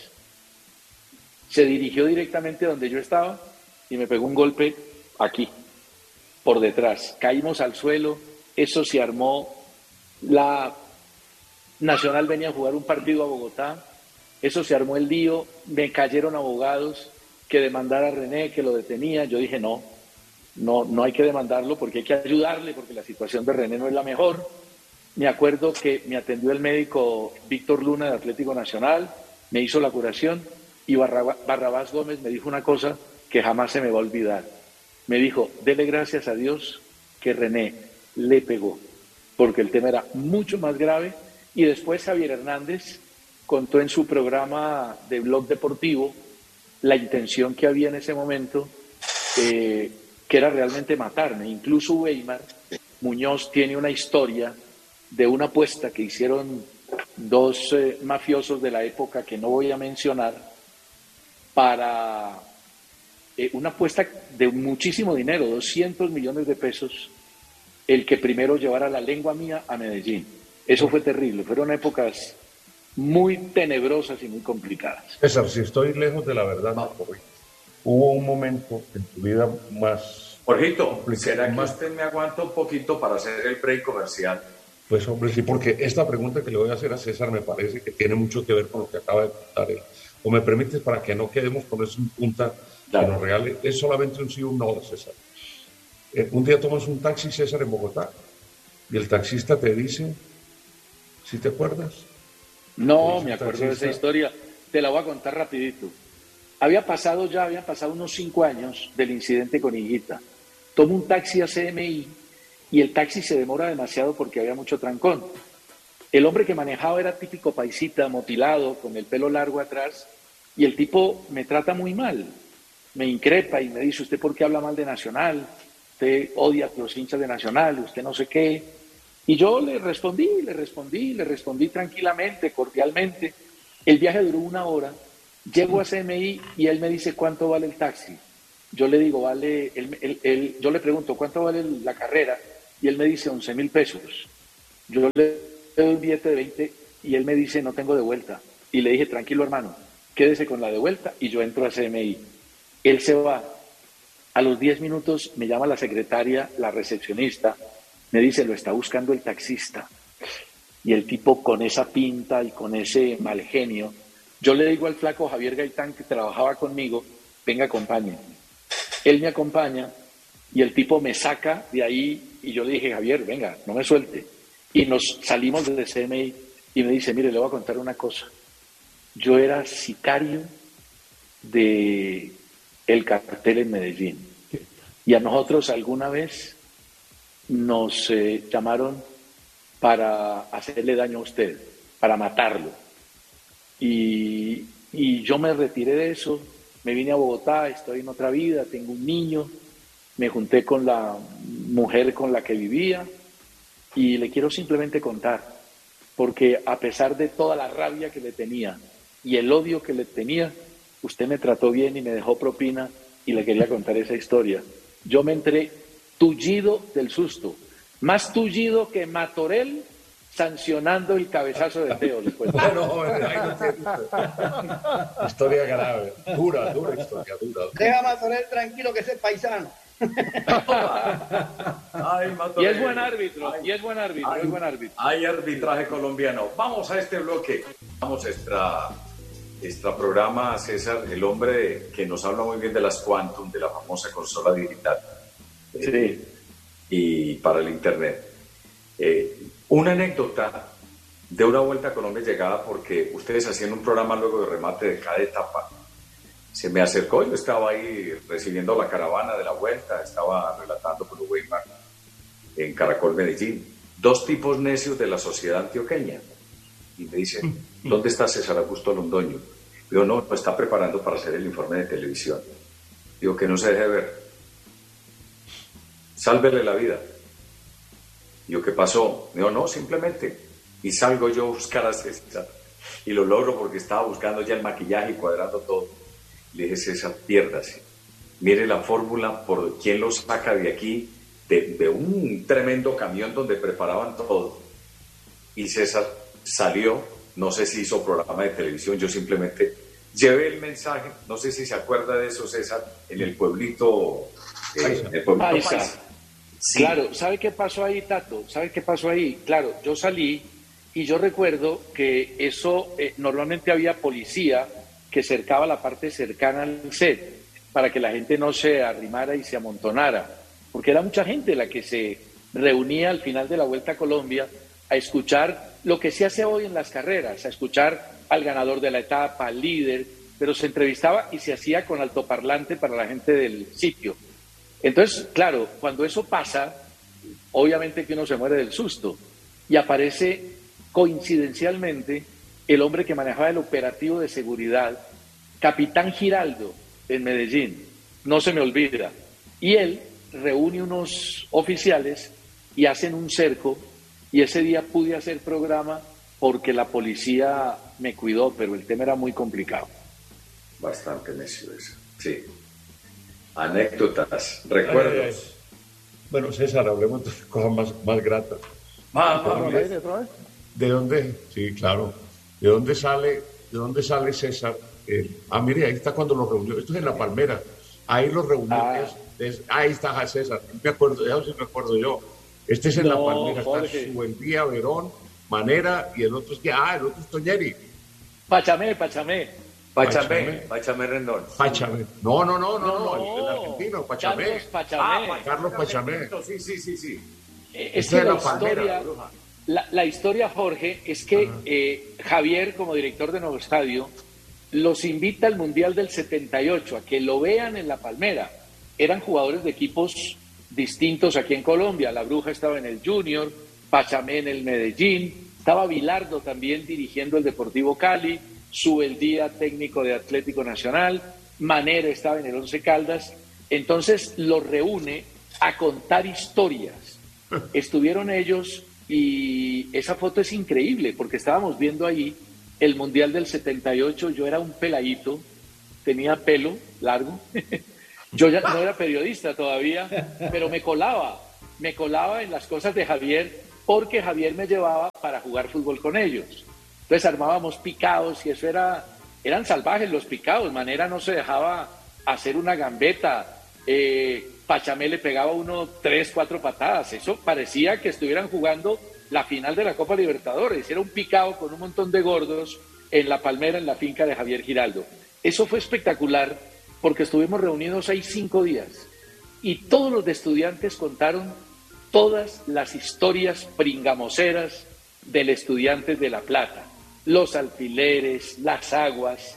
se dirigió directamente a donde yo estaba y me pegó un golpe aquí, por detrás. Caímos al suelo, eso se armó. La Nacional venía a jugar un partido a Bogotá, eso se armó el lío, me cayeron abogados que demandara a René, que lo detenía. Yo dije no hay que demandarlo porque hay que ayudarle, porque la situación de René no es la mejor. Me acuerdo que me atendió el médico Víctor Luna de Atlético Nacional, me hizo la curación y Barrabás Gómez me dijo una cosa que jamás se me va a olvidar. Me dijo, dele gracias a Dios que René le pegó, porque el tema era mucho más grave. Y después Javier Hernández contó en su programa de Blog Deportivo la intención que había en ese momento, que era realmente matarme. Incluso Weimar Muñoz tiene una historia de una apuesta que hicieron 2 mafiosos de la época que no voy a mencionar para una apuesta de muchísimo dinero, 200 millones de pesos, el que primero llevara la lengua mía a Medellín. Eso fue terrible, fueron épocas muy tenebrosas y muy complicadas. César, si estoy lejos de la verdad, no, hubo un momento en tu vida más... Jorgito, ¿será que usted me aguanta un poquito para hacer el break comercial? Pues hombre, sí, porque esta pregunta que le voy a hacer a César me parece que tiene mucho que ver con lo que acaba de contar él. O me permites, para que no quedemos con eso en punta, claro, que nos regale, es solamente un sí o un no, César. Un día tomas un taxi, César, en Bogotá, y el taxista te dice, ¿sí te acuerdas? No, me acuerdo de esa historia, te la voy a contar rapidito. Habían pasado unos 5 años del incidente con Higuita. Tomo un taxi a CMI y el taxi se demora demasiado porque había mucho trancón. El hombre que manejaba era típico paisita, motilado, con el pelo largo atrás, y el tipo me trata muy mal, me increpa y me dice, ¿usted por qué habla mal de Nacional? Usted odia a los hinchas de Nacional, usted no sé qué. Y yo le respondí tranquilamente, cordialmente. El viaje duró 1 hora. Llego a CMI y él me dice, ¿cuánto vale el taxi? Yo le digo, yo le pregunto, ¿cuánto vale la carrera? Y él me dice, 11.000 pesos. Yo le doy un billete de 20 y él me dice, no tengo de vuelta. Y le dije, tranquilo hermano, quédese con la de vuelta, y yo entro a CMI. Él se va. A los 10 minutos me llama la secretaria, la recepcionista, me dice, lo está buscando el taxista. Y el tipo con esa pinta y con ese mal genio, yo le digo al flaco Javier Gaitán, que trabajaba conmigo, venga, acompáñeme. Él me acompaña y el tipo me saca de ahí y yo le dije, Javier, venga, no me suelte. Y nos salimos de CMI y me dice, mire, le voy a contar una cosa. Yo era sicario de el cartel en Medellín. Y a nosotros alguna vez nos llamaron para hacerle daño a usted, para matarlo. Y yo me retiré de eso, me vine a Bogotá, estoy en otra vida, tengo un niño, me junté con la mujer con la que vivía y le quiero simplemente contar, porque a pesar de toda la rabia que le tenía y el odio que le tenía, usted me trató bien y me dejó propina y le quería contar esa historia. Yo me entré tullido del susto, más tullido que Matorel sancionando el cabezazo de Teo. Historia grave, dura historia, dura. Deja a Matorel tranquilo, que ese es paisano. Ay, y es buen árbitro, es buen árbitro. Hay arbitraje colombiano. Vamos a este bloque. Vamos a extra programa, César, el hombre que nos habla muy bien de las Quantum, de la famosa consola digital. Sí. Y para el internet. Una anécdota de una vuelta a Colombia llegada porque ustedes hacían un programa luego de remate de cada etapa. Se me acercó, yo estaba ahí recibiendo la caravana de la vuelta, estaba relatando por Weimar en Caracol Medellín. 2 tipos necios de la sociedad antioqueña. Y me dicen, ¿dónde está César Augusto Londoño? Digo, no, pues está preparando para hacer el informe de televisión. Digo, que no se deje ver. Sálvele la vida. Digo, ¿qué pasó? Digo, no, simplemente. Y salgo yo a buscar a César. Y lo logro porque estaba buscando ya el maquillaje y cuadrando todo. Le dije, César, piérdase. Mire la fórmula por quién lo saca de aquí, de un tremendo camión donde preparaban todo. Y César salió, no sé si hizo programa de televisión, yo simplemente llevé el mensaje, no sé si se acuerda de eso, César, en el pueblito Paisa. Sí. Claro, ¿sabe qué pasó ahí, Tato? ¿Sabe qué pasó ahí? Claro, yo salí y yo recuerdo que eso, normalmente había policía que cercaba la parte cercana al set para que la gente no se arrimara y se amontonara, porque era mucha gente la que se reunía al final de la Vuelta a Colombia a escuchar lo que se hace hoy en las carreras, a escuchar al ganador de la etapa, al líder, pero se entrevistaba y se hacía con altoparlante para la gente del sitio. Entonces, claro, cuando eso pasa, obviamente que uno se muere del susto y aparece coincidencialmente el hombre que manejaba el operativo de seguridad, Capitán Giraldo, en Medellín, no se me olvida. Y él reúne unos oficiales y hacen un cerco, y ese día pude hacer programa porque la policía me cuidó, pero el tema era muy complicado. Bastante necio eso, sí. Anécdotas, recuerdos. Bueno, César, hablemos de cosas más gratas. ¿De dónde? Sí, claro. ¿De dónde sale César? Mire, ahí está cuando lo reunió. Esto es en La Palmera. Ahí lo reunió. Ahí está César. Me acuerdo, eso sí me acuerdo yo. Este es en La Palmera. Jorge. Está Subeldía, Verón, Manera y el otro es Toñeri. Pachamé Rendón. Pachamé. No, el argentino, Pachamé. Carlos Pachamé. Sí. Es que la historia, Jorge, es que Javier, como director de Nuevo Estadio, los invita al Mundial del 78 a que lo vean en La Palmera. Eran jugadores de equipos distintos aquí en Colombia. La Bruja estaba en el Junior, Pachamé en el Medellín, estaba Bilardo también dirigiendo el Deportivo Cali, Subeldía técnico de Atlético Nacional, Manera estaba en el Once Caldas. Entonces los reúne a contar historias. Estuvieron ellos y esa foto es increíble porque estábamos viendo ahí el Mundial del 78, yo era un peladito, tenía pelo largo, yo ya no era periodista todavía, pero me colaba en las cosas de Javier porque Javier me llevaba para jugar fútbol con ellos. Entonces armábamos picados y eso eran salvajes los picados, Manera no se dejaba hacer una gambeta, Pachamé le pegaba 3, 4 patadas, eso parecía que estuvieran jugando la final de la Copa Libertadores, era un picado con un montón de gordos en la palmera, en la finca de Javier Giraldo. Eso fue espectacular porque estuvimos reunidos ahí 5 días y todos los de Estudiantes contaron todas las historias pringamoseras del Estudiantes de La Plata, los alfileres, las aguas,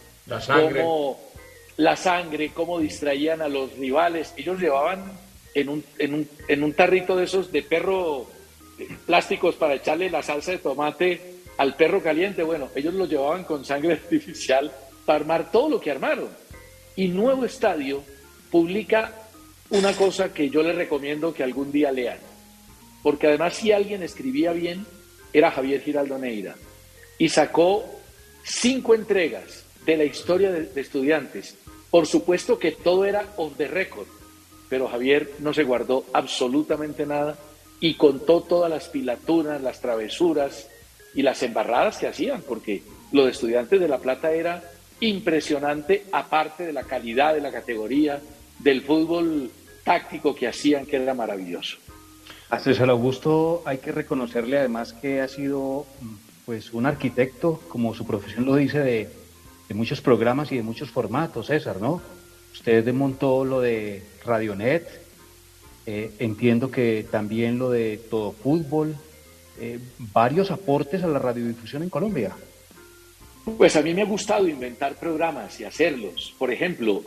la sangre, cómo distraían a los rivales. Ellos llevaban en un tarrito de esos de perro plásticos para echarle la salsa de tomate al perro caliente. Bueno, ellos lo llevaban con sangre artificial para armar todo lo que armaron. Y Nuevo Estadio publica una cosa que yo les recomiendo que algún día lean, porque además si alguien escribía bien era Javier Giraldo Neira, y sacó 5 entregas de la historia de Estudiantes. Por supuesto que todo era off the record, pero Javier no se guardó absolutamente nada y contó todas las pilaturas, las travesuras y las embarradas que hacían, porque lo de Estudiantes de La Plata era impresionante, aparte de la calidad de la categoría, del fútbol táctico que hacían, que era maravilloso. A César Augusto hay que reconocerle además que ha sido pues un arquitecto, como su profesión lo dice, de muchos programas y de muchos formatos, César, ¿no? Usted montó lo de Radionet, entiendo que también lo de Todo Fútbol, varios aportes a la radiodifusión en Colombia. Pues a mí me ha gustado inventar programas y hacerlos. Por ejemplo,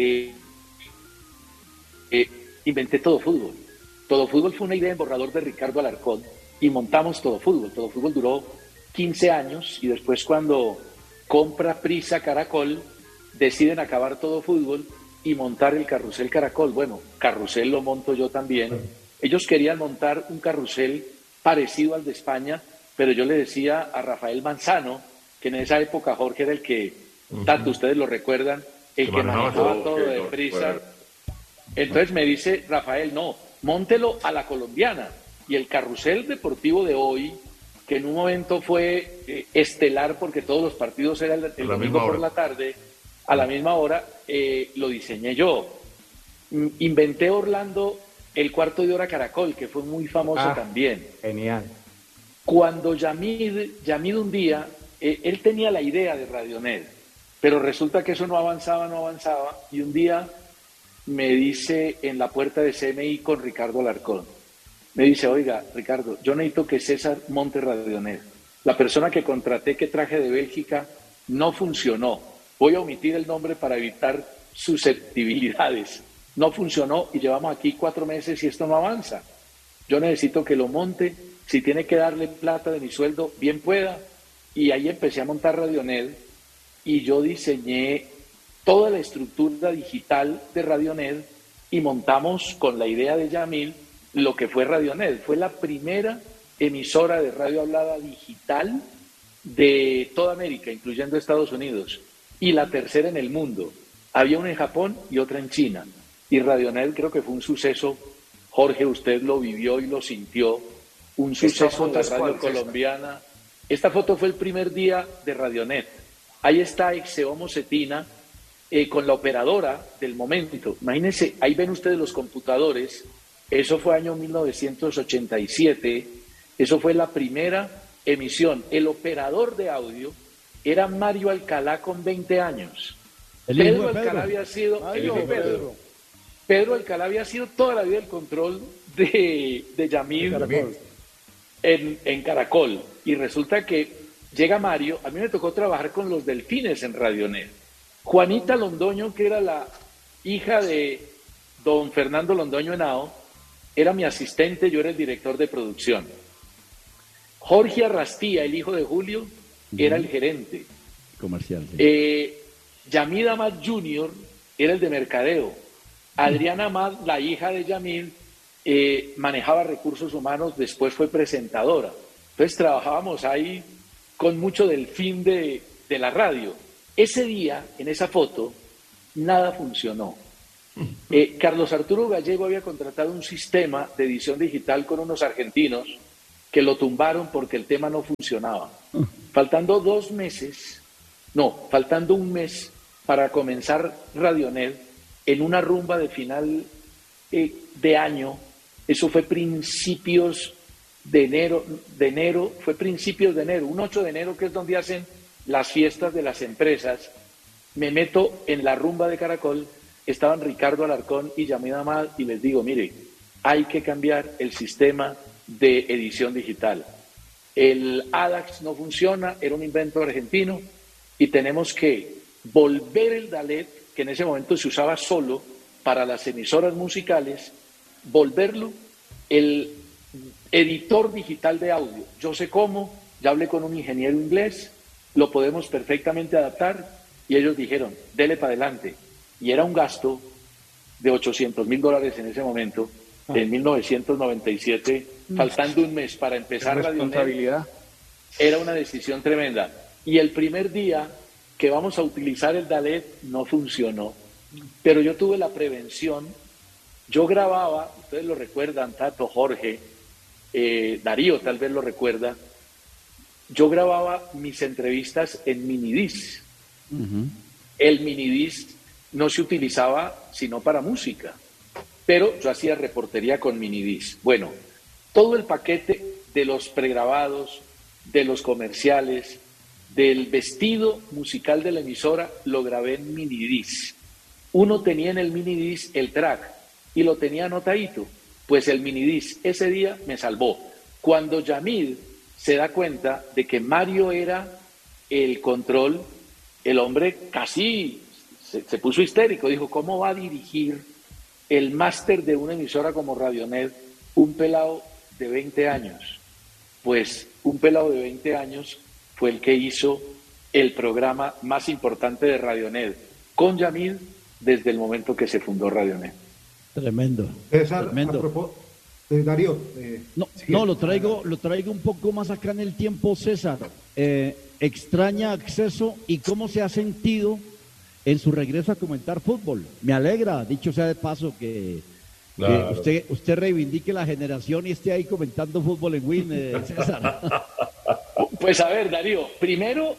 inventé Todo Fútbol. Todo Fútbol fue una idea en borrador de Ricardo Alarcón y montamos Todo Fútbol. Todo Fútbol duró 15 años y después cuando compra Prisa Caracol, deciden acabar Todo Fútbol y montar el Carrusel Caracol. Bueno, Carrusel lo monto yo también. Ellos querían montar un carrusel parecido al de España, pero yo le decía a Rafael Manzano, que en esa época Jorge era el que, tanto ustedes lo recuerdan, el que manejaba todo de Prisa. Entonces me dice Rafael, no, móntelo a la colombiana. Y el carrusel deportivo de hoy, que en un momento fue estelar porque todos los partidos eran el domingo por la tarde, a la misma hora, lo diseñé yo. Inventé Orlando el cuarto de hora Caracol, que fue muy famoso también. Genial. Cuando Yamid un día, él tenía la idea de Radionet, pero resulta que eso no avanzaba, y un día me dice en la puerta de CMI con Ricardo Alarcón, me dice, oiga, Ricardo, yo necesito que César monte Radionet. La persona que contraté, que traje de Bélgica, no funcionó. Voy a omitir el nombre para evitar susceptibilidades. No funcionó y llevamos aquí 4 meses y esto no avanza. Yo necesito que lo monte. Si tiene que darle plata de mi sueldo, bien pueda. Y ahí empecé a montar Radionet y yo diseñé toda la estructura digital de Radionet y montamos con la idea de Yamil lo que fue Radionet. Fue la primera emisora de radio hablada digital de toda América, incluyendo Estados Unidos, y la tercera en el mundo. Había una en Japón y otra en China. Y Radionet creo que fue un suceso. Jorge, usted lo vivió y lo sintió. Un suceso de la radio colombiana. Esta foto fue el primer día de Radionet. Ahí está Exeomo Cetina con la operadora del momento. Imagínense, ahí ven ustedes los computadores. Eso fue año 1987. Eso fue la primera emisión. El operador de audio era Mario Alcalá con 20 años. Pedro Alcalá había sido... Pedro Alcalá había sido toda la vida el control de Yamil en Caracol. Y resulta que llega Mario. A mí me tocó trabajar con los Delfines en Radionet. Juanita Londoño, que era la hija de don Fernando Londoño Henao, era mi asistente, yo era el director de producción. Jorge Arrastía, el hijo de Julio, era el gerente. Comercial. Sí. Yamid Amad Jr. era el de mercadeo. Adriana Amad, la hija de Yamil, manejaba recursos humanos, después fue presentadora. Entonces trabajábamos ahí con mucho del fin de la radio. Ese día, en esa foto, nada funcionó. Carlos Arturo Gallego había contratado un sistema de edición digital con unos argentinos que lo tumbaron porque el tema no funcionaba. Faltando un mes para comenzar Radionet, en una rumba de final de año, eso fue principios de enero, un 8 de enero, que es donde hacen las fiestas de las empresas. Me meto en la rumba de Caracol, estaban Ricardo Alarcón y Yamid Amad, y les digo, mire, hay que cambiar el sistema de edición digital. El ADAX no funciona, era un invento argentino, y tenemos que volver el DALET, que en ese momento se usaba solo para las emisoras musicales, volverlo el editor digital de audio. Yo sé cómo, ya hablé con un ingeniero inglés, lo podemos perfectamente adaptar, y ellos dijeron, dele para adelante. Y era un gasto de $800,000 en ese momento, en 1997, faltando un mes para empezar la responsabilidad. Era una decisión tremenda. Y el primer día que vamos a utilizar el DALET no funcionó. Pero yo tuve la prevención. Yo grababa, ustedes lo recuerdan, Tato, Jorge, Darío tal vez lo recuerda, yo grababa mis entrevistas en minidisc. El minidisc no se utilizaba sino para música, pero yo hacía reportería con minidisc. Bueno, todo el paquete de los pregrabados, de los comerciales, del vestido musical de la emisora, lo grabé en minidisc. Uno tenía en el minidisc el track y lo tenía anotadito. Pues el minidisc ese día me salvó. Cuando Yamid se da cuenta de que Mario era el control, el hombre casi se puso histérico. Dijo, ¿cómo va a dirigir el máster de una emisora como Radionet un pelado de 20 años? Pues un pelado de 20 años fue el que hizo el programa más importante de Radionet con Yamid desde el momento que se fundó Radionet. Tremendo. César, tremendo. Darío. Lo traigo un poco más acá en el tiempo, César. Extraña Acceso y cómo se ha sentido en su regreso a comentar fútbol. Me alegra, dicho sea de paso, que usted reivindique la generación y esté ahí comentando fútbol en Win, César. Pues a ver, Darío, primero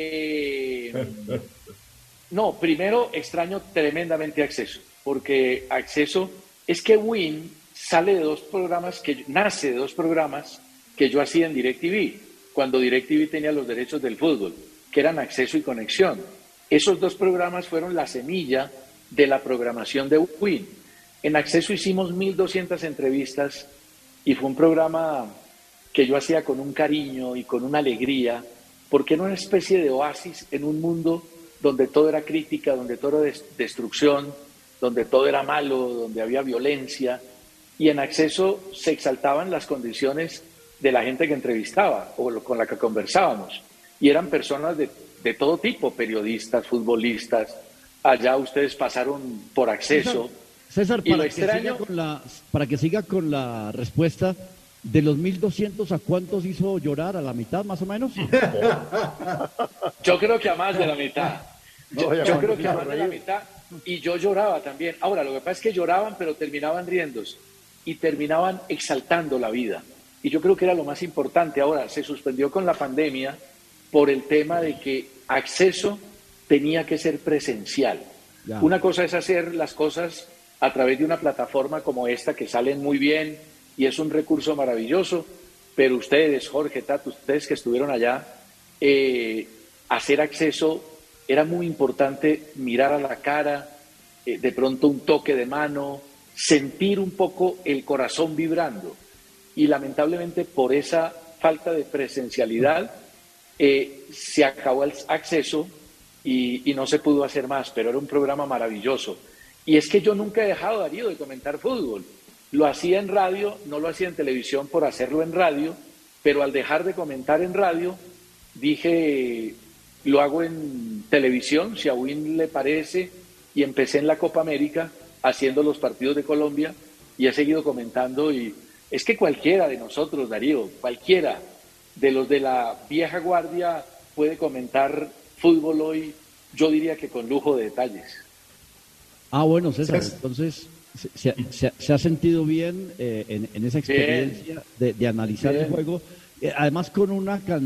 extraño tremendamente Acceso, porque Acceso es que Win nace de dos programas que yo hacía en DirecTV, cuando DirecTV tenía los derechos del fútbol, que eran Acceso y Conexión. Esos dos programas fueron la semilla de la programación de Win. En Acceso hicimos 1.200 entrevistas y fue un programa que yo hacía con un cariño y con una alegría, porque era una especie de oasis en un mundo donde todo era crítica, donde todo era destrucción, donde todo era malo, donde había violencia. Y en Acceso se exaltaban las condiciones de la gente que entrevistaba o con la que conversábamos. Y eran personas de todo tipo, periodistas, futbolistas. Allá ustedes pasaron por Acceso. César, para que siga con la respuesta, de los 1.200, ¿a cuántos hizo llorar? ¿A la mitad, más o menos? Yo creo que a más de la mitad. Yo creo que a más de la mitad. Y yo lloraba también. Ahora, lo que pasa es que lloraban, pero terminaban riéndose y terminaban exaltando la vida. Y yo creo que era lo más importante. Ahora, se suspendió con la pandemia por el tema de que Acceso tenía que ser presencial. Ya. Una cosa es hacer las cosas a través de una plataforma como esta, que salen muy bien y es un recurso maravilloso, pero ustedes, Jorge, Tato, ustedes que estuvieron allá, hacer Acceso era muy importante, mirar a la cara, de pronto un toque de mano, sentir un poco el corazón vibrando. Y lamentablemente por esa falta de presencialidad se acabó el Acceso y no se pudo hacer más, pero era un programa maravilloso. Y es que yo nunca he dejado, Darío, de comentar fútbol. Lo hacía en radio, no lo hacía en televisión por hacerlo en radio, pero al dejar de comentar en radio, dije, lo hago en televisión, si a Win le parece, y empecé en la Copa América haciendo los partidos de Colombia y he seguido comentando. Y es que cualquiera de nosotros, Darío, cualquiera, de los de la vieja guardia puede comentar fútbol hoy, yo diría que con lujo de detalles. Bueno, César, entonces se ha sentido bien en esa experiencia de analizar el juego, además con una cantidad